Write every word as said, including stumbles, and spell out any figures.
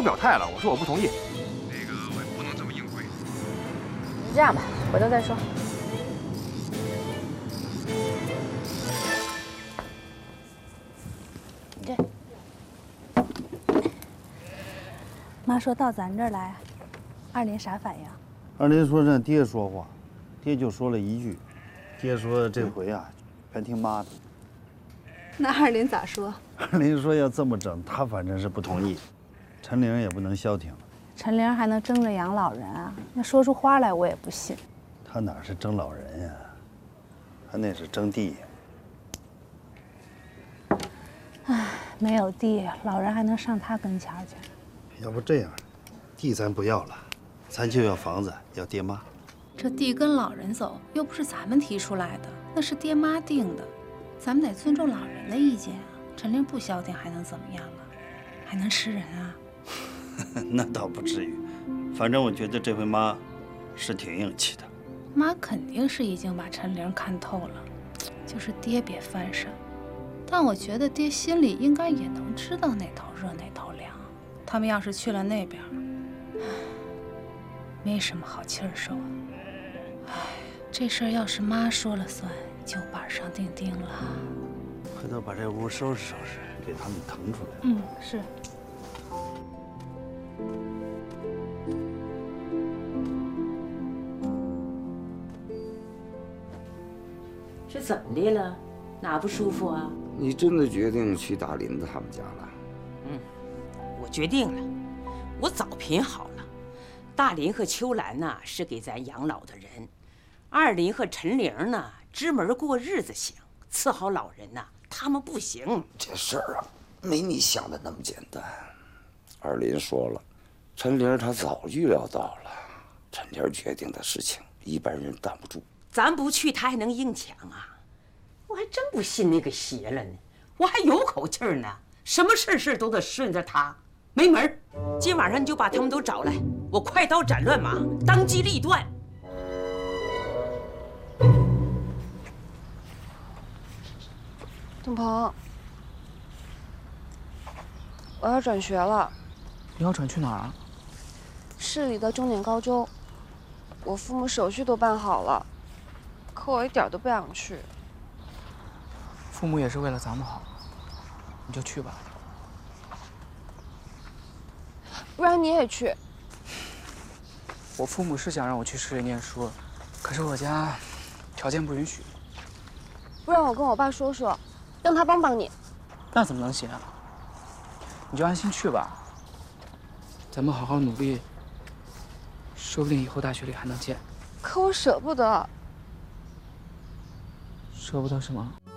表态了，我说我不同意。 那个我也不能这么硬推。 这样吧，回头再说。这。 妈说到咱这儿来，二林啥反应？ 二林说让爹说话，爹就说了一句，爹说这回啊，全听妈的。 那二林咋说？ 二林说要这么整，他反正是不同意，陈玲也不能消停了。 陈玲还能争着养老人啊？那说出花来我也不信。 他哪是争老人呀，他那是争地。 唉，没有地，老人还能上他跟前去？ 要不这样，地咱不要了，咱就要房子，要爹妈。 这地跟老人走，又不是咱们提出来的，那是爹妈定的，咱们得尊重老人的意见啊。陈玲不消停还能怎么样啊？还能吃人啊？ 那倒不至于，反正我觉得这回妈是挺硬气的。 妈肯定是已经把陈玲看透了，就是爹别翻身。但我觉得爹心里应该也能知道哪头热哪头凉。他们要是去了那边，没什么好气儿受。唉，这事儿要是妈说了算，就板上钉钉了。 回头把这屋收拾收拾，给他们腾出来。 嗯，是。 这怎么的了？哪不舒服啊？ 你真的决定去大林子他们家了？ 嗯，我决定了，我早品好了。大林和秋兰呐是给咱养老的人，二林和陈玲呢支门过日子行，伺候老人呐他们不行。 这事儿啊，没你想的那么简单。二林说了，陈玲她早预料到了，陈玲决定的事情一般人挡不住。 咱不去，他还能硬抢啊？我还真不信那个邪了呢，我还有口气儿呢。什么事事都得顺着他，没门儿。今晚上你就把他们都找来，我快刀斩乱麻，当机立断。 董鹏，我要转学了。 你要转去哪儿啊？ 市里的重点高中，我父母手续都办好了，可我一点都不想去。 父母也是为了咱们好，你就去吧。 不然你也去。 我父母是想让我去市里念书，可是我家条件不允许。 不然我跟我爸说说，让他帮帮你。 那怎么能行啊？你就安心去吧。咱们好好努力，说不定以后大学里还能见。 可我舍不得。 舍不得什么？